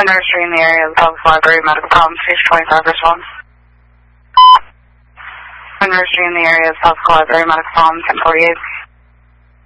nursery in the area of the public library, medical problem, stage 25, response. A nursery in the area of the public library, medical problem, 1048.